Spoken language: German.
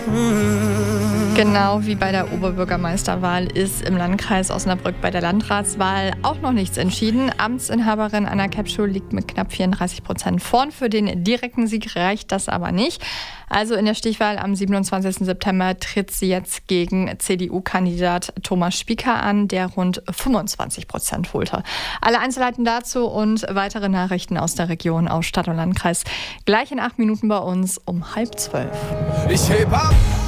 Genau wie bei der Oberbürgermeisterwahl ist im Landkreis Osnabrück bei der Landratswahl auch noch nichts entschieden. Amtsinhaberin Anna Kepschow liegt mit knapp 34% vorn. Für den direkten Sieg reicht das aber nicht. Also in der Stichwahl am 27. September tritt sie jetzt gegen CDU-Kandidat Thomas Spieker an, der rund 25% holte. Alle Einzelheiten dazu und weitere Nachrichten aus der Region, aus Stadt und Landkreis gleich in 8 Minuten bei uns um 11:30. Ich heb ab!